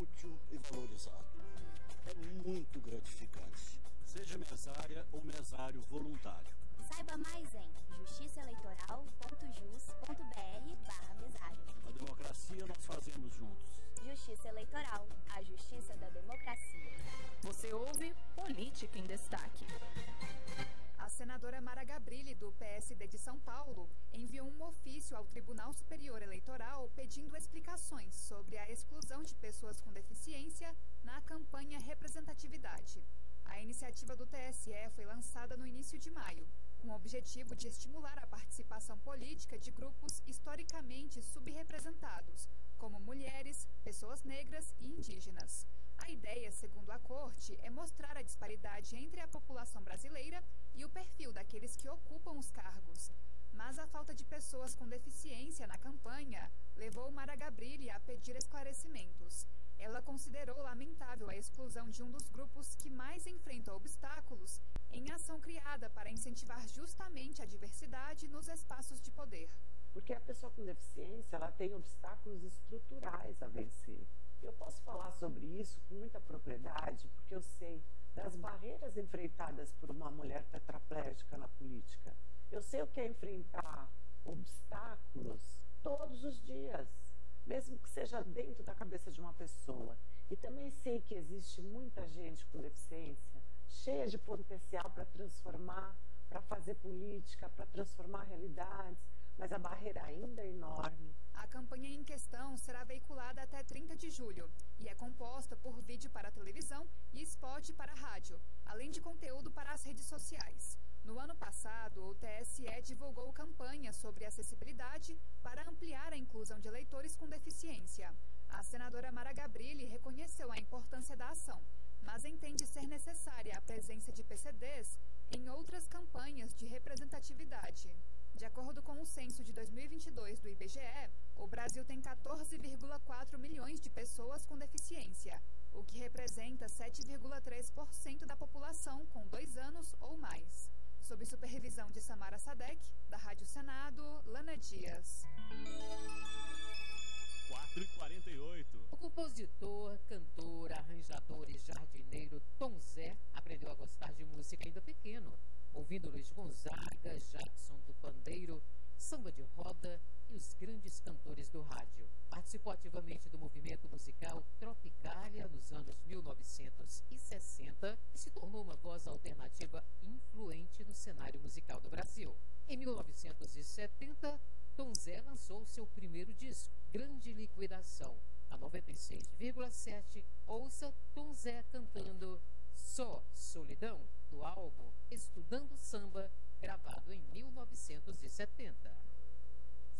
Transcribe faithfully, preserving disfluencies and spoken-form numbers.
útil e valorizado. É muito gratificante. Seja mesária ou mesário voluntário. Saiba mais em justiçaeleitoral.jus.br barra mesário. A democracia nós fazemos juntos. Justiça Eleitoral, a justiça da democracia. Você ouve Política em Destaque. A senadora Mara Gabrilli, do P S D de São Paulo, enviou um ofício ao Tribunal Superior Eleitoral pedindo explicações sobre a exclusão de pessoas com deficiência na campanha Representatividade. A iniciativa do T S E foi lançada no início de maio, com o objetivo de estimular a participação política de grupos historicamente subrepresentados, como mulheres, pessoas negras e indígenas. A ideia, segundo a Corte, é mostrar a disparidade entre a população brasileira e o perfil daqueles que ocupam os cargos. Mas a falta de pessoas com deficiência na campanha levou Mara Gabrilli a pedir esclarecimentos. Ela considerou lamentável a exclusão de um dos grupos que mais enfrenta obstáculos em ação criada para incentivar justamente a diversidade nos espaços de poder. Porque a pessoa com deficiência, ela tem obstáculos estruturais a vencer. Eu posso falar sobre isso com muita propriedade, porque eu sei das barreiras enfrentadas por uma mulher tetraplégica na política. Eu sei o que é enfrentar obstáculos todos os dias, mesmo que seja dentro da cabeça de uma pessoa. E também sei que existe muita gente com deficiência, cheia de potencial para transformar, para fazer política, para transformar realidades, mas a barreira ainda é enorme. A campanha em questão será veiculada até trinta de julho e é composta por vídeo para televisão e spot para rádio, além de conteúdo para as redes sociais. No ano passado, o T S E divulgou campanha sobre acessibilidade para ampliar a inclusão de eleitores com deficiência. A senadora Mara Gabrilli reconheceu a importância da ação, mas entende ser necessária a presença de P C Ds em outras campanhas de representatividade. De acordo com o censo de dois mil e vinte e dois do I B G E, o Brasil tem quatorze vírgula quatro milhões de pessoas com deficiência, o que representa sete vírgula três por cento da população com dois anos ou mais. Sob supervisão de Samara Sadek, da Rádio Senado, Lana Dias. quatro e quarenta e oito. O compositor, cantor, arranjador e jardineiro Tom Zé aprendeu a gostar de música ainda pequeno, ouvindo Luiz Gonzaga, Jackson do Pandeiro, samba de roda e os grandes cantores do rádio. Participou ativamente do movimento musical Tropicália nos anos mil novecentos e sessenta e se tornou uma voz alternativa influente no cenário musical do Brasil. Em mil novecentos e setenta, Tom Zé lançou seu primeiro disco, Grande Liquidação. A noventa e seis vírgula sete, ouça Tom Zé cantando Só Solidão, do álbum Estudando Samba, gravado em mil novecentos e setenta.